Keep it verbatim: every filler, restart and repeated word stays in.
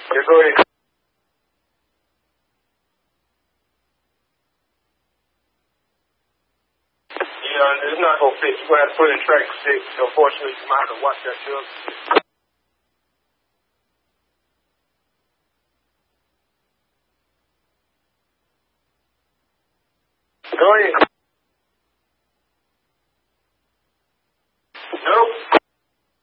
Yeah, go ahead. Yeah, it's not going to fit. You're going to have to put it in track six. Unfortunately, you might have to watch that film. Go ahead.